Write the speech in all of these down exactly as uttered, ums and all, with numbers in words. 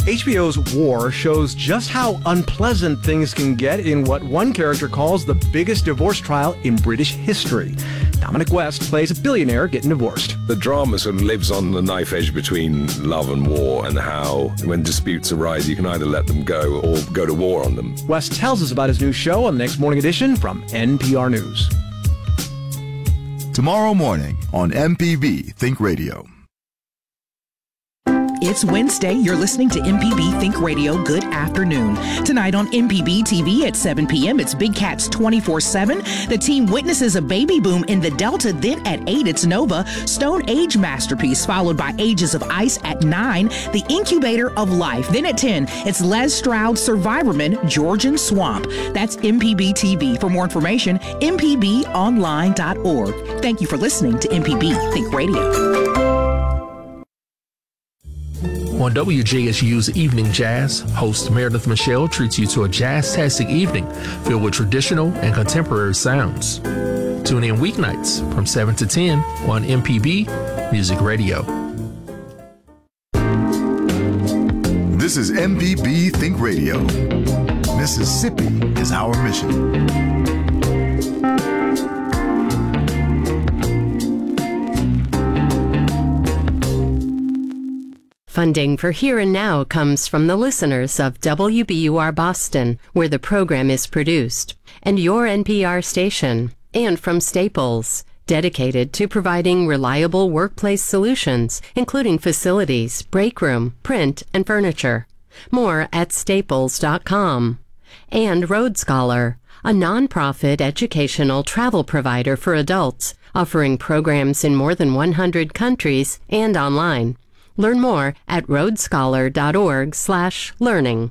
H B O's War shows just how unpleasant things can get in what one character calls the biggest divorce trial in British history. Dominic West plays a billionaire getting divorced. The drama sort of lives on the knife edge between love and war, and how when disputes arise, you can either let them go or go to war on them. West tells us about his new show on the next morning edition from N P R News. Tomorrow morning on M P B Think Radio. It's Wednesday. You're listening to M P B Think Radio. Good afternoon. Tonight on M P B T V at seven p.m., it's Big Cats twenty-four seven. The team witnesses a baby boom in the Delta. Then at eight, it's Nova, Stone Age masterpiece, followed by Ages of Ice at nine, The Incubator of Life. Then at ten, it's Les Stroud, Survivorman, Georgian Swamp. That's M P B T V. For more information, m p b online dot org. Thank you for listening to M P B Think Radio. On W J S U's Evening Jazz, host Meredith Michelle treats you to a jazz-tastic evening filled with traditional and contemporary sounds. Tune in weeknights from seven to ten on M P B Music Radio. This is M P B Think Radio. Mississippi is our mission. Funding for Here and Now comes from the listeners of W B U R Boston, where the program is produced, and your N P R station, and from Staples, dedicated to providing reliable workplace solutions, including facilities, break room, print, and furniture. More at staples dot com. And Road Scholar, a nonprofit educational travel provider for adults, offering programs in more than one hundred countries and online. Learn more at road scholar dot org slash learning.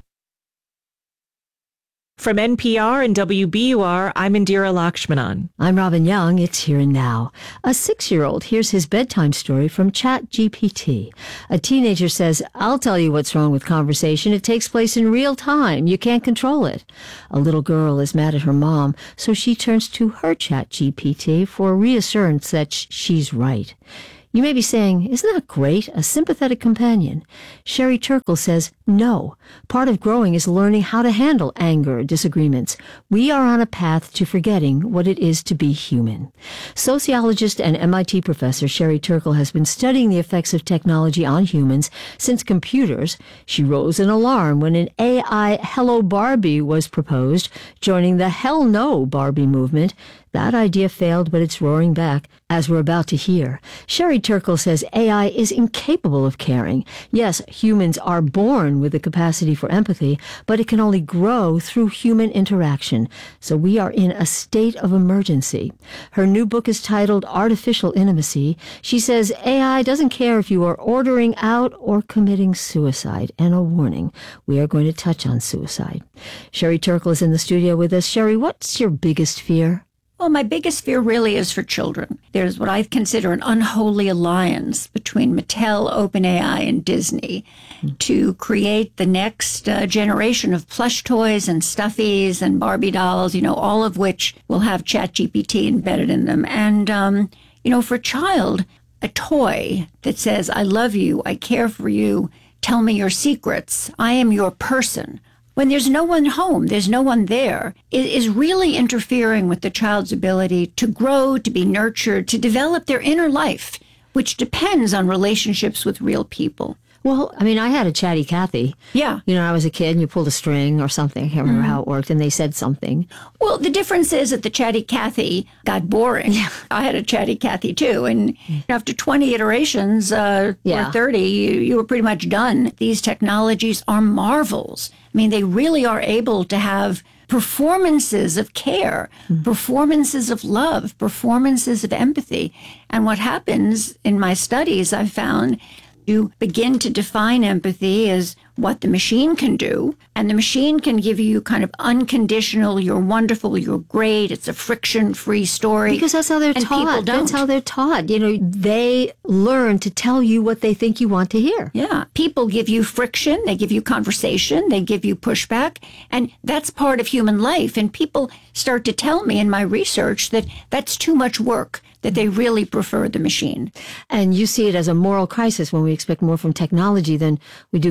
From N P R and W B U R, I'm Indira Lakshmanan. I'm Robin Young. It's Here and Now. A six-year-old hears his bedtime story from Chat G P T. A teenager says, I'll tell you what's wrong with conversation. It takes place in real time. You can't control it. A little girl is mad at her mom, so she turns to her Chat G P T for reassurance that sh- she's right. You may be saying, isn't that great? A sympathetic companion. Sherry Turkle says, no. Part of growing is learning how to handle anger, disagreements. We are on a path to forgetting what it is to be human. Sociologist and M I T professor Sherry Turkle has been studying the effects of technology on humans since computers. She rose an alarm when an A I Hello Barbie was proposed, joining the Hell No Barbie movement. That idea failed, but it's roaring back, as we're about to hear. Sherry Turkle says A I is incapable of caring. Yes, humans are born with the capacity for empathy, but it can only grow through human interaction. So we are in a state of emergency. Her new book is titled Artificial Intimacy. She says A I doesn't care if you are ordering out or committing suicide. And a warning, we are going to touch on suicide. Sherry Turkle is in the studio with us. Sherry, what's your biggest fear? Well, my biggest fear really is for children. There's what I consider an unholy alliance between Mattel, OpenAI, and Disney mm. to create the next uh, generation of plush toys and stuffies and Barbie dolls, you know, all of which will have ChatGPT embedded in them. And, um, you know, for a child, a toy that says, I love you, I care for you, tell me your secrets, I am your person, when there's no one home, there's no one there, it is really interfering with the child's ability to grow, to be nurtured, to develop their inner life, which depends on relationships with real people. Well, I mean, I had a Chatty Cathy. Yeah. You know, I was a kid and you pulled a string or something. I can't remember mm. how it worked, and they said something. Well, the difference is that the Chatty Cathy got boring. Yeah. I had a Chatty Cathy, too. And after twenty iterations uh, yeah. or thirty, you, you were pretty much done. These technologies are marvels. I mean, they really are able to have performances of care, mm. performances of love, performances of empathy. And what happens in my studies, I've found, you begin to define empathy as what the machine can do, and the machine can give you kind of unconditional, you're wonderful, you're great, it's a friction-free story. Because that's how they're and taught. People don't. That's how they're taught. You know, they learn to tell you what they think you want to hear. Yeah. People give you friction, they give you conversation, they give you pushback, and that's part of human life. And people start to tell me in my research that that's too much work, that they really prefer the machine. And you see it as a moral crisis when we expect more from technology than we do from humans.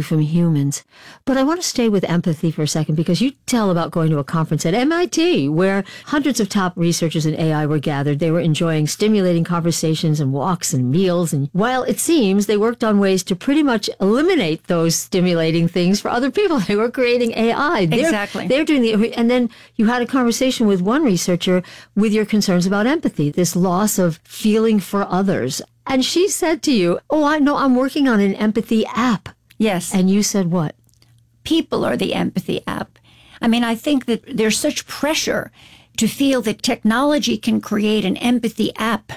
humans. But I want to stay with empathy for a second, because you tell about going to a conference at M I T where hundreds of top researchers in A I were gathered. They were enjoying stimulating conversations and walks and meals. And while it seems they worked on ways to pretty much eliminate those stimulating things for other people, they were creating A I. They're, Exactly. They're doing the, and then you had a conversation with one researcher with your concerns about empathy, this loss of feeling for others. And she said to you, oh, I know, I'm working on an empathy app. Yes. And you said what? People are the empathy app. I mean, I think that there's such pressure to feel that technology can create an empathy app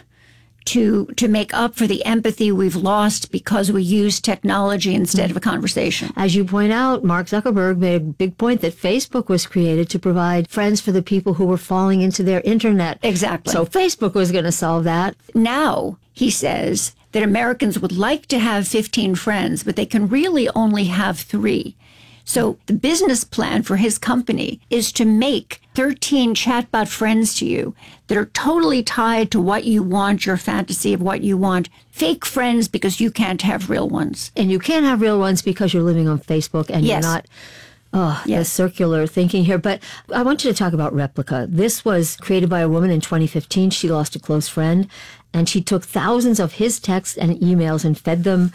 to to make up for the empathy we've lost because we use technology instead of a conversation. As you point out, Mark Zuckerberg made a big point that Facebook was created to provide friends for the people who were falling into their internet. Exactly. So Facebook was going to solve that. Now, he says that Americans would like to have fifteen friends, but they can really only have three. So the business plan for his company is to make thirteen chatbot friends to you that are totally tied to what you want, your fantasy of what you want. Fake friends because you can't have real ones. And you can't have real ones because you're living on Facebook and Yes. you're not... Oh, Yes. the circular thinking here. But I want you to talk about Replica. This was created by a woman in twenty fifteen. She lost a close friend, and she took thousands of his texts and emails and fed them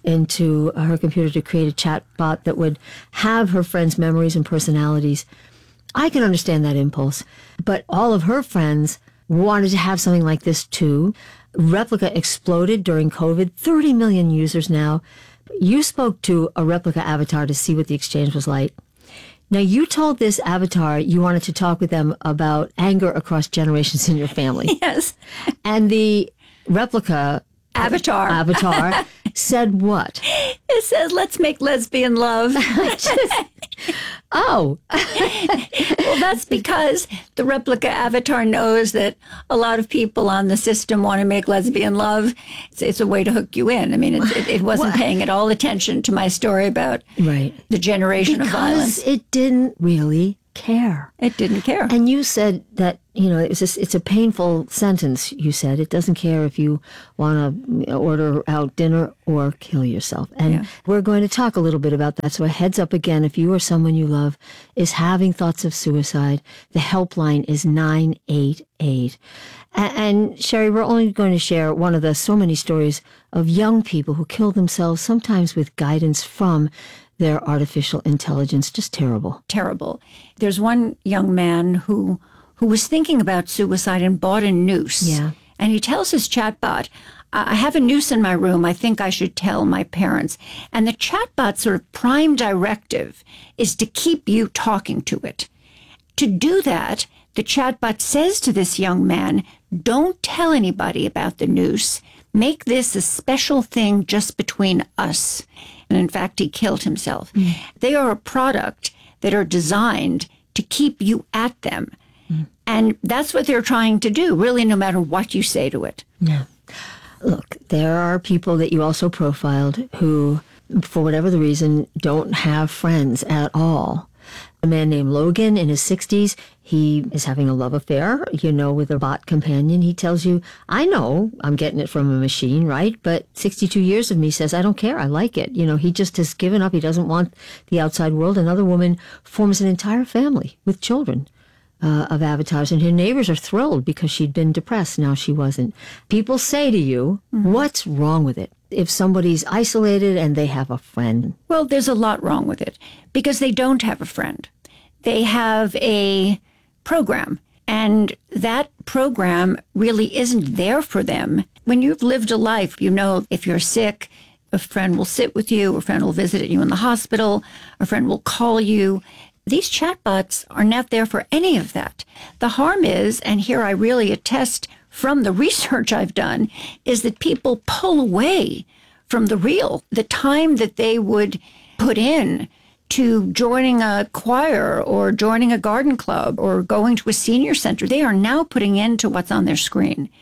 into her computer to create a chat bot that would have her friends' memories and personalities. I can understand that impulse, but all of her friends wanted to have something like this too. Replica exploded during COVID, thirty million users now. You spoke to a Replica avatar to see what the exchange was like. Now, you told this avatar you wanted to talk with them about anger across generations in your family. Yes. And the Replica Avatar. avatar said what? It says, let's make lesbian love. Oh, Well, that's because the Replica avatar knows that a lot of people on the system want to make lesbian love. It's, it's a way to hook you in. I mean, it, it, it wasn't paying at all attention to my story about right. the generation of violence. Because it didn't really care. It didn't care. And you said that, you know, it was just, it's a painful sentence. You said it doesn't care if you want to order out dinner or kill yourself. And Yeah. we're going to talk a little bit about that. So a heads up again, if you or someone you love is having thoughts of suicide, the helpline is nine eight eight. And, and Sherry, we're only going to share one of the so many stories of young people who kill themselves, sometimes with guidance from their artificial intelligence. Just terrible. Terrible. There's one young man who who was thinking about suicide and bought a noose. Yeah. And he tells his chatbot, I have a noose in my room. I think I should tell my parents. And the chatbot's sort of prime directive is to keep you talking to it. To do that, the chatbot says to this young man, don't tell anybody about the noose. Make this a special thing just between us. And in fact, he killed himself. Mm. They are a product that are designed to keep you at them. Mm. And that's what they're trying to do, really, no matter what you say to it. Yeah. Look, there are people that you also profiled who, for whatever the reason, don't have friends at all. A man named Logan in his sixties, he is having a love affair, you know, with a bot companion. He tells you, I know I'm getting it from a machine, right? But sixty-two years of me says, I don't care. I like it. You know, he just has given up. He doesn't want the outside world. Another woman forms an entire family with children uh, of avatars, and her neighbors are thrilled because she'd been depressed. Now she wasn't. People say to you, mm-hmm. what's wrong with it? If somebody's isolated and they have a friend. Well, there's a lot wrong with it because they don't have a friend. They have a program, and that program really isn't there for them. When you've lived a life, you know, if you're sick, a friend will sit with you, a friend will visit you in the hospital, a friend will call you. These chatbots are not there for any of that. The harm is, and here I really attest from the research I've done, is that people pull away from the real. The time that they would put in to joining a choir or joining a garden club or going to a senior center, they are now putting into what's on their screen.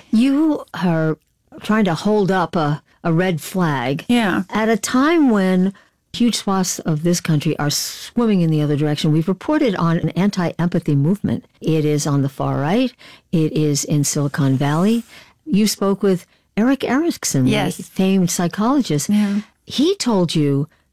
You are trying to hold up a, a red flag yeah. at a time when huge swaths of this country are swimming in the other direction. We've reported on an anti-empathy movement. It is on the far right. It is in Silicon Valley. You spoke with Eric Erickson, yes. the famed psychologist. Yeah. He told you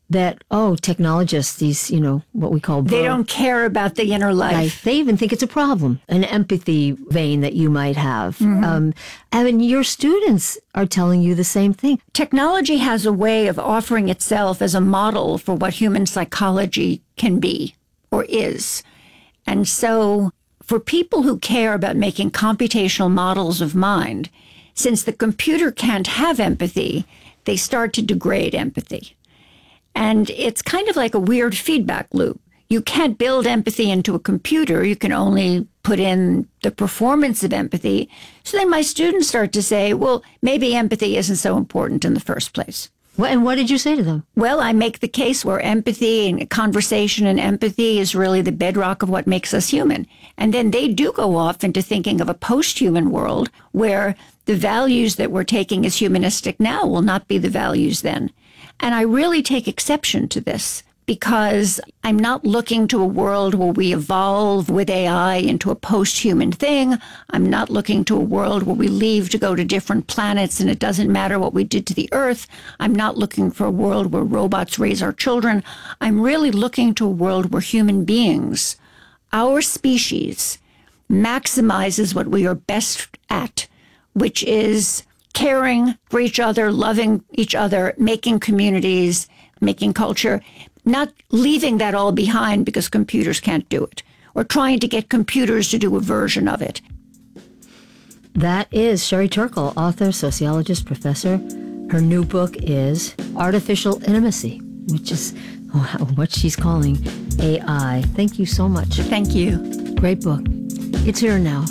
that, oh, technologists, these, you know, what we call... They don't care about the inner life. life. They even think it's a problem, an empathy vein that you might have. Mm-hmm. Um, I mean, your students are telling you the same thing. Technology has a way of offering itself as a model for what human psychology can be or is. And so for people who care about making computational models of mind, since the computer can't have empathy, they start to degrade empathy. And it's kind of like a weird feedback loop. You can't build empathy into a computer. You can only put in the performance of empathy. So then my students start to say, well, maybe empathy isn't so important in the first place. Well, and what did you say to them? Well, I make the case where empathy and conversation and empathy is really the bedrock of what makes us human. And then they do go off into thinking of a post-human world where the values that we're taking as humanistic now will not be the values then. And I really take exception to this because I'm not looking to a world where we evolve with A I into a post-human thing. I'm not looking to a world where we leave to go to different planets and it doesn't matter what we did to the Earth. I'm not looking for a world where robots raise our children. I'm really looking to a world where human beings, our species, maximizes what we are best at, which is caring for each other, loving each other, making communities, making culture, not leaving that all behind because computers can't do it, or trying to get computers to do a version of it. That is Sherry Turkle, author, sociologist, professor. Her new book is Artificial Intimacy, which is oh, what she's calling A I. Thank you so much. Thank you. Great book. It's here now.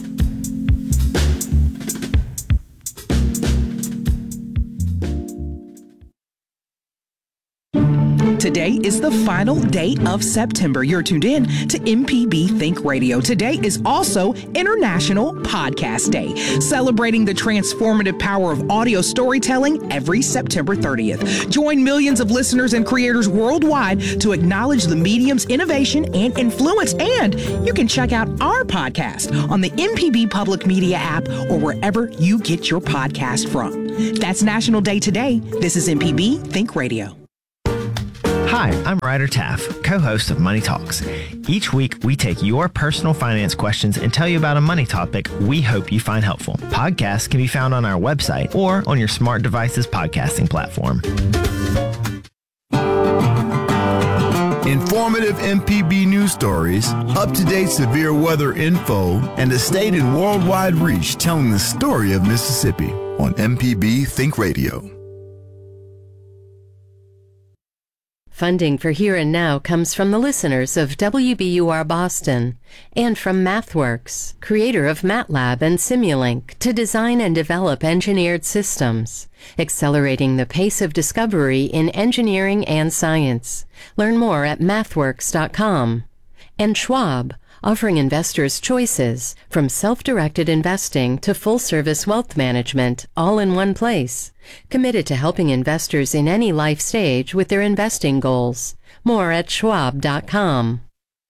Today is the final day of September. You're tuned in to M P B Think Radio. Today is also International Podcast Day, celebrating the transformative power of audio storytelling every September thirtieth. Join millions of listeners and creators worldwide to acknowledge the medium's innovation and influence. And you can check out our podcast on the M P B Public Media app or wherever you get your podcast from. That's National Day today. This is M P B Think Radio. Hi, I'm Ryder Taff, co-host of Money Talks. Each week, we take your personal finance questions and tell you about a money topic we hope you find helpful. Podcasts can be found on our website or on your smart device's podcasting platform. Informative M P B news stories, up-to-date severe weather info, and a state and worldwide reach telling the story of Mississippi on M P B Think Radio. Funding for Here and Now comes from the listeners of W B U R Boston and from MathWorks, creator of MATLAB and Simulink, to design and develop engineered systems, accelerating the pace of discovery in engineering and science. Learn more at mathworks dot com. And Schwab, offering investors choices from self-directed investing to full-service wealth management, all in one place. Committed to helping investors in any life stage with their investing goals. More at schwab dot com.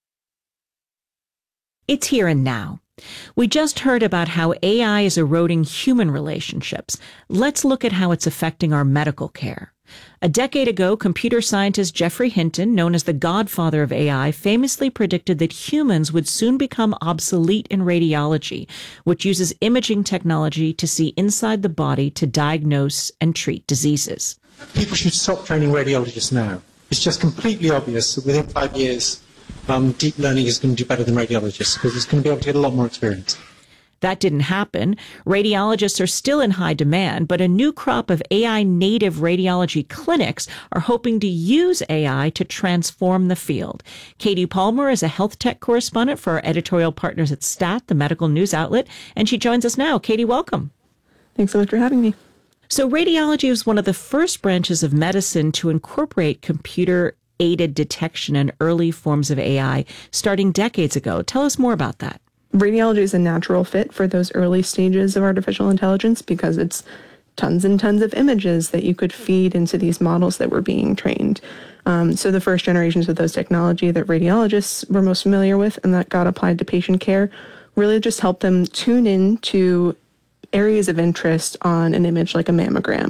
It's here and now. We just heard about how A I is eroding human relationships. Let's look at how it's affecting our medical care. A decade ago, computer scientist Geoffrey Hinton, known as the godfather of A I, famously predicted that humans would soon become obsolete in radiology, which uses imaging technology to see inside the body to diagnose and treat diseases. People should stop training radiologists now. It's just completely obvious that within five years, um, deep learning is going to do better than radiologists because it's going to be able to get a lot more experience. That didn't happen. Radiologists are still in high demand, but a new crop of A I-native radiology clinics are hoping to use A I to transform the field. Katie Palmer is a health tech correspondent for our editorial partners at STAT, the medical news outlet, and she joins us now. Katie, welcome. Thanks so much for having me. So radiology was one of the first branches of medicine to incorporate computer-aided detection and early forms of A I, starting decades ago. Tell us more about that. Radiology is a natural fit for those early stages of artificial intelligence because it's tons and tons of images that you could feed into these models that were being trained. Um, so the first generations of those technology that radiologists were most familiar with and that got applied to patient care really just helped them tune in to areas of interest on an image like a mammogram.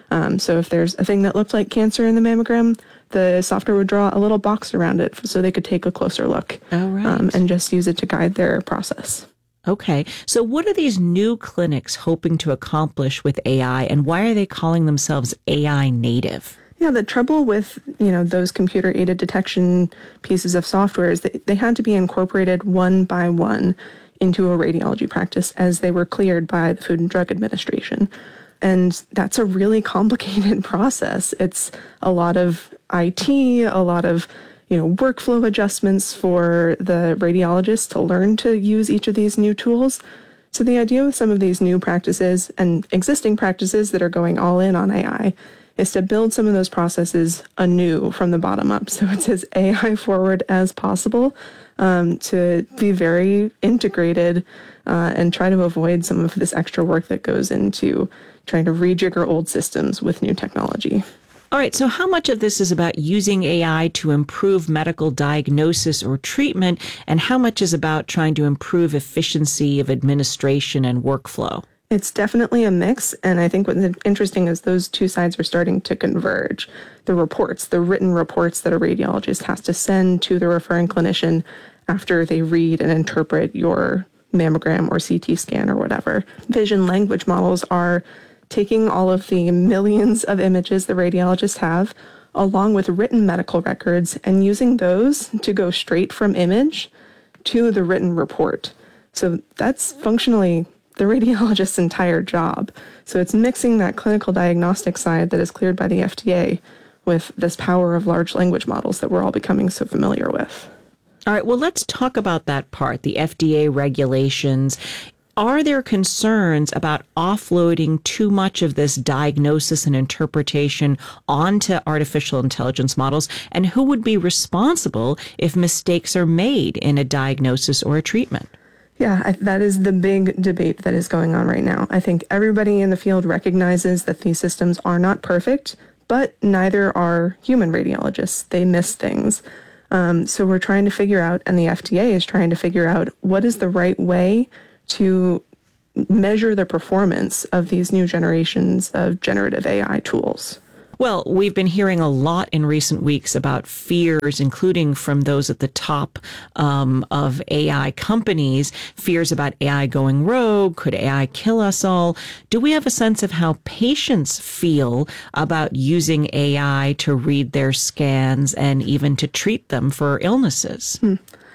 Um, so if there's a thing that looked like cancer in the mammogram, the software would draw a little box around it so they could take a closer look. Oh, right. um, and just use it to guide their process. Okay. So what are these new clinics hoping to accomplish with A I, and why are they calling themselves A I native? Yeah, the trouble with, you know, those computer-aided detection pieces of software is that they had to be incorporated one by one into a radiology practice as they were cleared by the Food and Drug Administration. And that's a really complicated process. It's a lot of I T, a lot of, you know, workflow adjustments for the radiologists to learn to use each of these new tools. So the idea with some of these new practices and existing practices that are going all in on A I is to build some of those processes anew from the bottom up. So it's as A I forward as possible, um, to be very integrated uh, and try to avoid some of this extra work that goes into trying to rejigger old systems with new technology. All right, so how much of this is about using A I to improve medical diagnosis or treatment, and how much is about trying to improve efficiency of administration and workflow? It's definitely a mix, and I think what's interesting is those two sides are starting to converge. The reports, the written reports that a radiologist has to send to the referring clinician after they read and interpret your mammogram or C T scan or whatever. Vision language models are taking all of the millions of images the radiologists have, along with written medical records, and using those to go straight from image to the written report. So that's functionally the radiologist's entire job. So it's mixing that clinical diagnostic side that is cleared by the F D A with this power of large language models that we're all becoming so familiar with. All right, well, let's talk about that part, the F D A regulations. Are there concerns about offloading too much of this diagnosis and interpretation onto artificial intelligence models? And who would be responsible if mistakes are made in a diagnosis or a treatment? Yeah, I, that is the big debate that is going on right now. I think everybody in the field recognizes that these systems are not perfect, but neither are human radiologists. They miss things. Um, so we're trying to figure out, and the F D A is trying to figure out, what is the right way to measure the performance of these new generations of generative A I tools. Well, we've been hearing a lot in recent weeks about fears, including from those at the top um, of A I companies, fears about A I going rogue. Could A I kill us all? Do we have a sense of how patients feel about using A I to read their scans and even to treat them for illnesses? Hmm.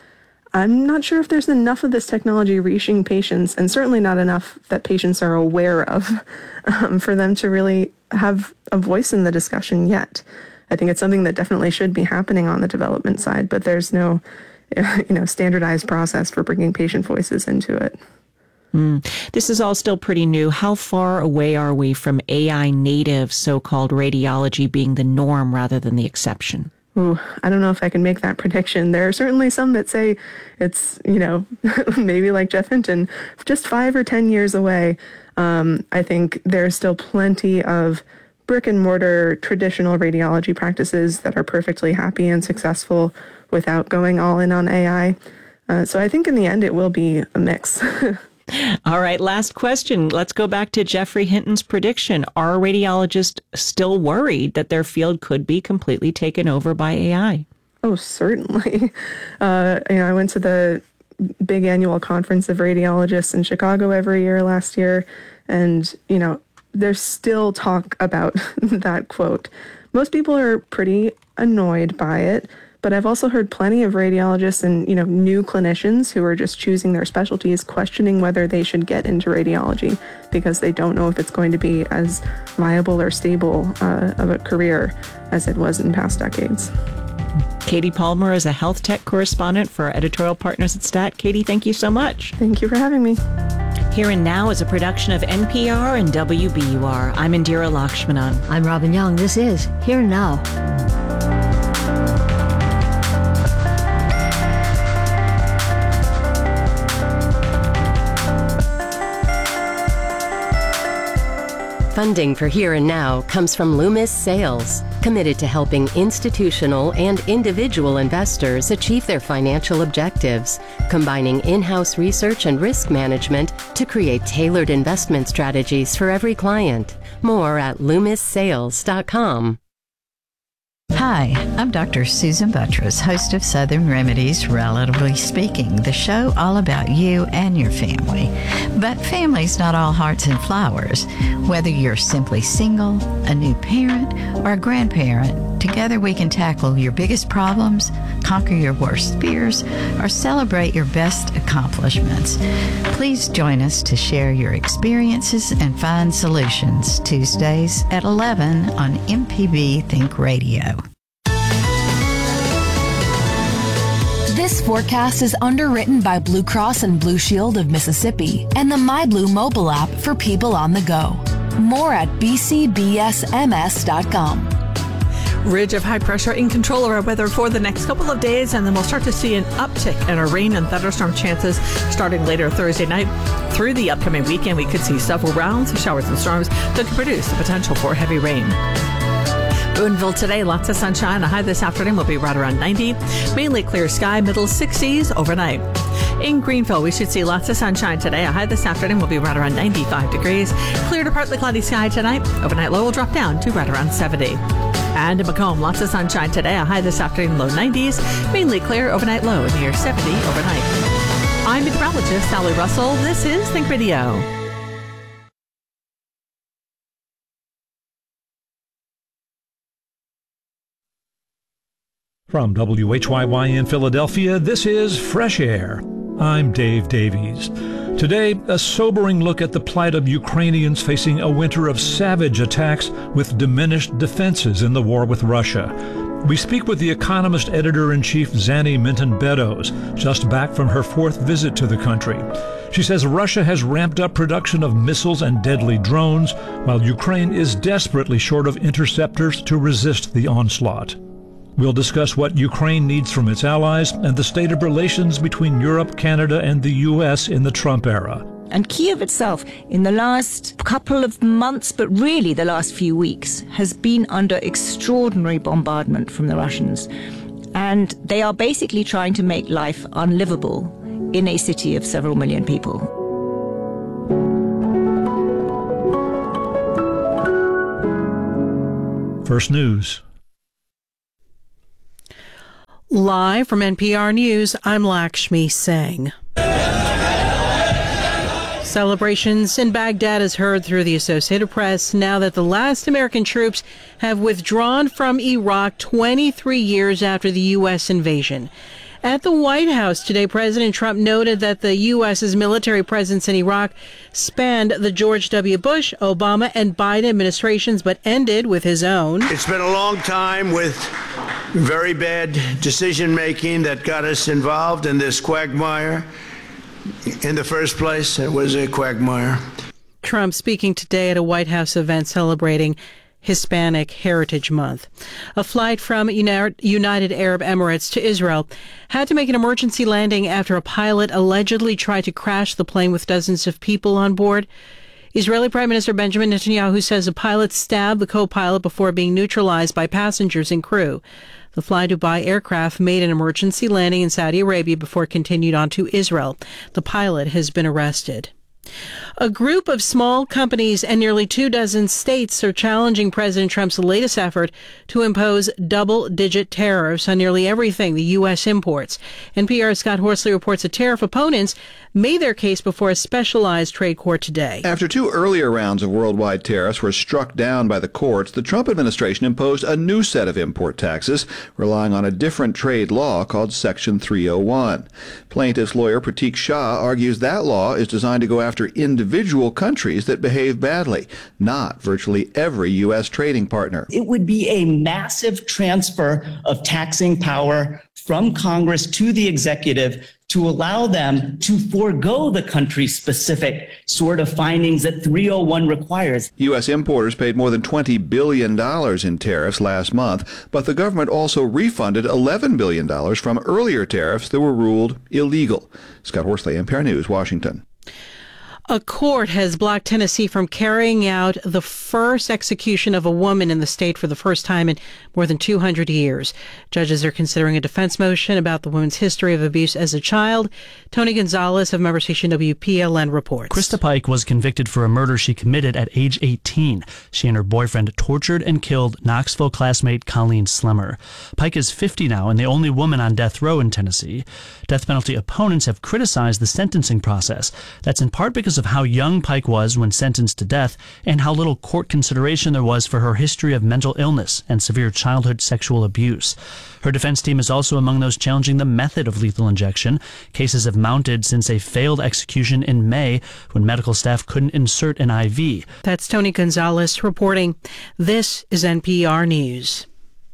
I'm not sure if there's enough of this technology reaching patients, and certainly not enough that patients are aware of, um, for them to really have a voice in the discussion yet. I think it's something that definitely should be happening on the development side, but there's no, you know, standardized process for bringing patient voices into it. Mm. This is all still pretty new. How far away are we from A I native so-called radiology being the norm rather than the exception? Ooh, I don't know if I can make that prediction. There are certainly some that say it's, you know, maybe like Jeff Hinton, just five or ten years away. Um, I think there's still plenty of brick and mortar traditional radiology practices that are perfectly happy and successful without going all in on A I. Uh, so I think in the end it will be a mix. All right, last question. Let's go back to Jeffrey Hinton's prediction. Are radiologists still worried that their field could be completely taken over by A I? Oh, certainly. Uh, you know, I went to the big annual conference of radiologists in Chicago every year last year, and, you know, there's still talk about that quote. Most people are pretty annoyed by it, but I've also heard plenty of radiologists and, you know, new clinicians who are just choosing their specialties, questioning whether they should get into radiology because they don't know if it's going to be as viable or stable uh, of a career as it was in past decades. Katie Palmer is a health tech correspondent for our editorial partners at Stat. Katie, thank you so much. Thank you for having me. Here and Now is a production of N P R and W B U R. I'm Indira Lakshmanan. I'm Robin Young. This is Here and Now. Funding for Here and Now comes from Loomis Sales, committed to helping institutional and individual investors achieve their financial objectives, combining in-house research and risk management to create tailored investment strategies for every client. More at loomis sales dot com. Hi, I'm Doctor Susan Buttress, host of Southern Remedies, Relatively Speaking, the show all about you and your family. But family's not all hearts and flowers. Whether you're simply single, a new parent, or a grandparent, together we can tackle your biggest problems, conquer your worst fears, or celebrate your best accomplishments. Please join us to share your experiences and find solutions Tuesdays at eleven on M P B Think Radio. This forecast is underwritten by Blue Cross and Blue Shield of Mississippi and the MyBlue mobile app for people on the go. More at b c b s m s dot com. Ridge of high pressure in control of our weather for the next couple of days, and then we'll start to see an uptick in our rain and thunderstorm chances starting later Thursday night. Through the upcoming weekend, we could see several rounds of showers and storms that could produce the potential for heavy rain. Boonville today, lots of sunshine. A high this afternoon will be right around ninety. Mainly clear sky, middle sixties overnight. In Greenville, we should see lots of sunshine today. A high this afternoon will be right around ninety-five degrees. Clear to partly cloudy sky tonight. Overnight low will drop down to right around seventy. And in Macomb, lots of sunshine today. A high this afternoon, low nineties. Mainly clear, overnight low near seventy overnight. I'm meteorologist Sally Russell. This is Think Radio. From W H Y Y in Philadelphia, this is Fresh Air. I'm Dave Davies. Today, a sobering look at the plight of Ukrainians facing a winter of savage attacks with diminished defenses in the war with Russia. We speak with The Economist editor-in-chief Zanny Minton-Beddoes, just back from her fourth visit to the country. She says Russia has ramped up production of missiles and deadly drones, while Ukraine is desperately short of interceptors to resist the onslaught. We'll discuss what Ukraine needs from its allies and the state of relations between Europe, Canada, and the U S in the Trump era. And Kyiv itself, in the last couple of months, but really the last few weeks, has been under extraordinary bombardment from the Russians. And they are basically trying to make life unlivable in a city of several million people. First News. Live from N P R News, I'm Lakshmi Singh. Celebrations in Baghdad is heard through the Associated Press now that the last American troops have withdrawn from Iraq twenty-three years after the U S invasion. At the White House today, President Trump noted that the U S's military presence in Iraq spanned the George W. Bush, Obama, and Biden administrations, but ended with his own. It's been a long time with very bad decision-making that got us involved in this quagmire. In the first place, it was a quagmire. Trump speaking today at a White House event celebrating Hispanic Heritage Month. A flight from United Arab Emirates to Israel had to make an emergency landing after a pilot allegedly tried to crash the plane with dozens of people on board. Israeli Prime Minister Benjamin Netanyahu says a pilot stabbed the co-pilot before being neutralized by passengers and crew. The Fly Dubai aircraft made an emergency landing in Saudi Arabia before it continued on to Israel. The pilot has been arrested. A group of small companies and nearly two dozen states are challenging President Trump's latest effort to impose double-digit tariffs on nearly everything the U S imports. N P R's Scott Horsley reports that tariff opponents made their case before a specialized trade court today. After two earlier rounds of worldwide tariffs were struck down by the courts, the Trump administration imposed a new set of import taxes, relying on a different trade law called Section three oh one. Plaintiff's lawyer Pratik Shah argues that law is designed to go after individual countries that behave badly, not virtually every U S trading partner. It would be a massive transfer of taxing power from Congress to the executive to allow them to forego the country-specific sort of findings that three oh one requires. U S importers paid more than twenty billion dollars in tariffs last month, but the government also refunded eleven billion dollars from earlier tariffs that were ruled illegal. Scott Horsley, N P R News, Washington. A court has blocked Tennessee from carrying out the first execution of a woman in the state for the first time in more than two hundred years. Judges are considering a defense motion about the woman's history of abuse as a child. Tony Gonzalez of member station W P L N reports. Krista Pike was convicted for a murder she committed at age eighteen. She and her boyfriend tortured and killed Knoxville classmate Colleen Slemmer. Pike is fifty now and the only woman on death row in Tennessee. Death penalty opponents have criticized the sentencing process. That's in part because of how young Pike was when sentenced to death and how little court consideration there was for her history of mental illness and severe childhood sexual abuse. Her defense team is also among those challenging the method of lethal injection. Cases have mounted since a failed execution in May when medical staff couldn't insert an I V. That's Tony Gonzalez reporting. This is N P R News.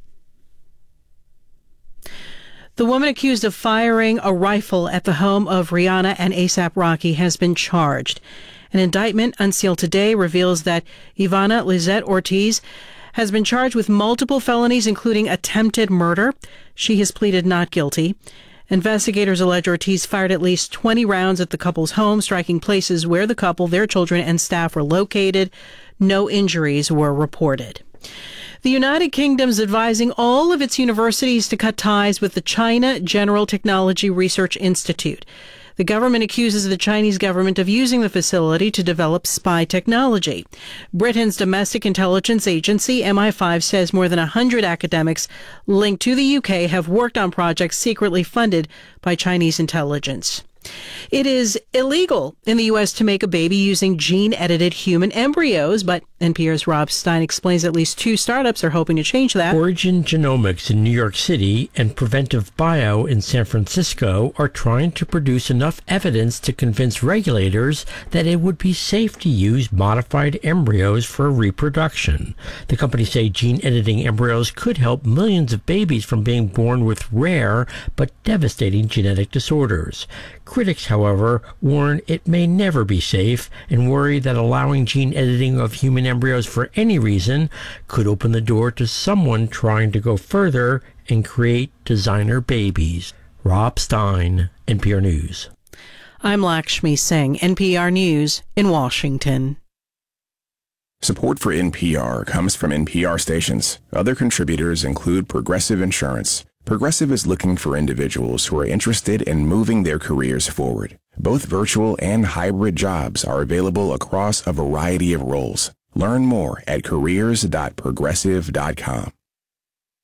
The woman accused of firing a rifle at the home of Rihanna and A$AP Rocky has been charged. An indictment unsealed today reveals that Ivana Lizette Ortiz has been charged with multiple felonies, including attempted murder. She has pleaded not guilty. Investigators allege Ortiz fired at least twenty rounds at the couple's home, striking places where the couple, their children, and staff were located. No injuries were reported. The United Kingdom's advising all of its universities to cut ties with the China General Technology Research Institute. The government accuses the Chinese government of using the facility to develop spy technology. Britain's domestic intelligence agency, M I five, says more than one hundred academics linked to the U K have worked on projects secretly funded by Chinese intelligence. It is illegal in the U S to make a baby using gene-edited human embryos, but N P R's Rob Stein explains at least two startups are hoping to change that. Origin Genomics in New York City and Preventive Bio in San Francisco are trying to produce enough evidence to convince regulators that it would be safe to use modified embryos for reproduction. The companies say gene-editing embryos could help millions of babies from being born with rare but devastating genetic disorders. Critics, however, warn it may never be safe and worry that allowing gene editing of human embryos for any reason could open the door to someone trying to go further and create designer babies. Rob Stein, N P R News. I'm Lakshmi Singh, N P R News in Washington. Support for N P R comes from N P R stations. Other contributors include Progressive Insurance. Progressive is looking for individuals who are interested in moving their careers forward. Both virtual and hybrid jobs are available across a variety of roles. Learn more at careers dot progressive dot com.